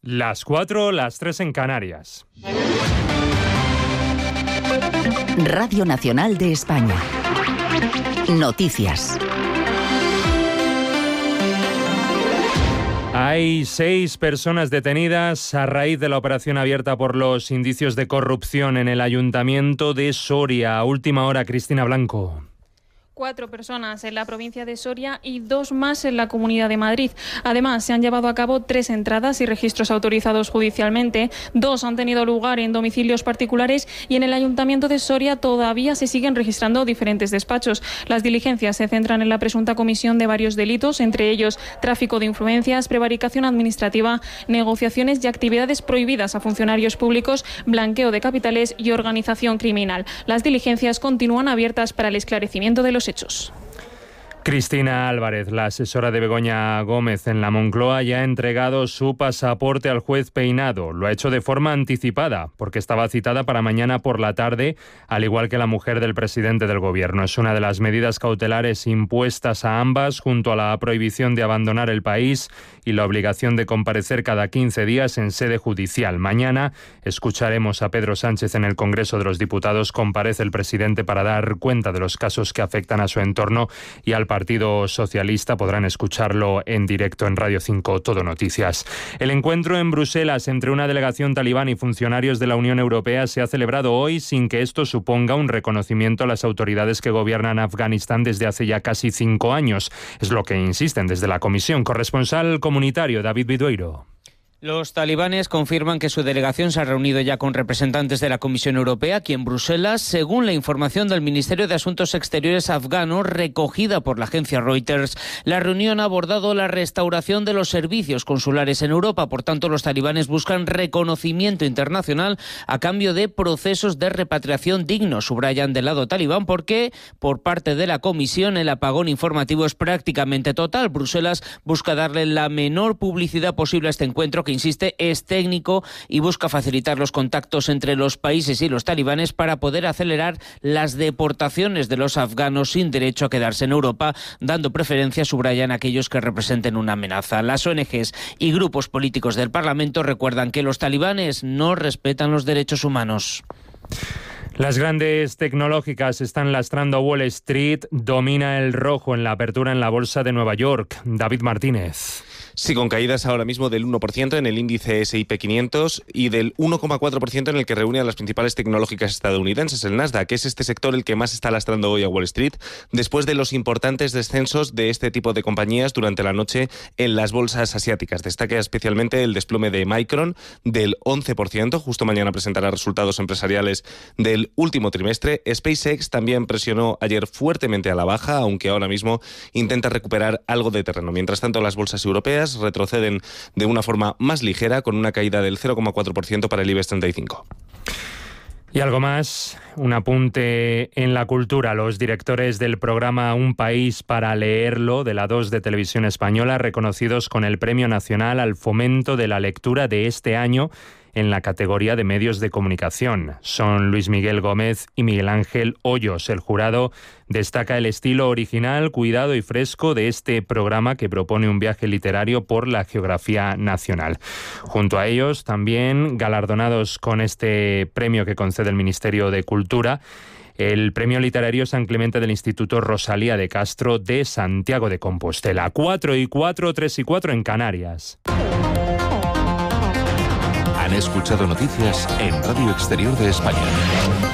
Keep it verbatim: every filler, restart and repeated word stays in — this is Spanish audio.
Las cuatro, las tres en Canarias. Radio Nacional de España. Noticias. Hay seis personas detenidas a raíz de la operación abierta por los indicios de corrupción en el Ayuntamiento de Soria. A última hora, Cristina Blanco. Cuatro personas en la provincia de Soria y dos más en la Comunidad de Madrid. Además, se han llevado a cabo tres entradas y registros autorizados judicialmente. Dos han tenido lugar en domicilios particulares y en el Ayuntamiento de Soria todavía se siguen registrando diferentes despachos. Las diligencias se centran en la presunta comisión de varios delitos, entre ellos tráfico de influencias, prevaricación administrativa, negociaciones y actividades prohibidas a funcionarios públicos, blanqueo de capitales y organización criminal. Las diligencias continúan abiertas para el esclarecimiento de los hechos. Cristina Álvarez, la asesora de Begoña Gómez en la Moncloa, ya ha entregado su pasaporte al juez Peinado. Lo ha hecho de forma anticipada, porque estaba citada para mañana por la tarde, al igual que la mujer del presidente del Gobierno. Es una de las medidas cautelares impuestas a ambas, junto a la prohibición de abandonar el país y la obligación de comparecer cada quince días en sede judicial. Mañana escucharemos a Pedro Sánchez en el Congreso de los Diputados. Comparece el presidente para dar cuenta de los casos que afectan a su entorno y al Partido Socialista. Podrán escucharlo en directo en Radio cinco Todo Noticias. El encuentro en Bruselas entre una delegación talibán y funcionarios de la Unión Europea se ha celebrado hoy sin que esto suponga un reconocimiento a las autoridades que gobiernan Afganistán desde hace ya casi cinco años. Es lo que insisten desde la Comisión. Corresponsal comunitario David Vidueiro. Los talibanes confirman que su delegación se ha reunido ya con representantes de la Comisión Europea aquí en Bruselas, según la información del Ministerio de Asuntos Exteriores afgano recogida por la agencia Reuters. La reunión ha abordado la restauración de los servicios consulares en Europa. Por tanto, los talibanes buscan reconocimiento internacional a cambio de procesos de repatriación dignos, subrayan del lado talibán, porque por parte de la Comisión el apagón informativo es prácticamente total. Bruselas busca darle la menor publicidad posible a este encuentro, que insiste, es técnico y busca facilitar los contactos entre los países y los talibanes para poder acelerar las deportaciones de los afganos sin derecho a quedarse en Europa, dando preferencia, subrayan, a aquellos que representen una amenaza. Las O N Ges y grupos políticos del Parlamento recuerdan que los talibanes no respetan los derechos humanos. Las grandes tecnológicas están lastrando a Wall Street. Domina el rojo en la apertura en la bolsa de Nueva York. David Martínez. Sí, con caídas ahora mismo del uno por ciento en el índice ese y pe quinientos y del uno coma cuatro por ciento en el que reúne a las principales tecnológicas estadounidenses, el Nasdaq, que es este sector el que más está lastrando hoy a Wall Street, después de los importantes descensos de este tipo de compañías durante la noche en las bolsas asiáticas. Destaca especialmente el desplome de Micron del once por ciento, justo mañana presentará resultados empresariales del último trimestre. SpaceX también presionó ayer fuertemente a la baja, aunque ahora mismo intenta recuperar algo de terreno. Mientras tanto, las bolsas europeas retroceden de una forma más ligera, con una caída del cero coma cuatro por ciento para el IBEX treinta y cinco. Y algo más, un apunte en la cultura. Los directores del programa Un País para Leerlo de la dos de Televisión Española, reconocidos con el Premio Nacional al Fomento de la Lectura de este año en la categoría de medios de comunicación. Son Luis Miguel Gómez y Miguel Ángel Hoyos. El jurado destaca el estilo original, cuidado y fresco de este programa, que propone un viaje literario por la geografía nacional. Junto a ellos, también galardonados con este premio que concede el Ministerio de Cultura, el Premio Literario San Clemente del Instituto Rosalía de Castro de Santiago de Compostela. Cuatro y cuatro, tres y cuatro en Canarias. Han escuchado noticias en Radio Exterior de España.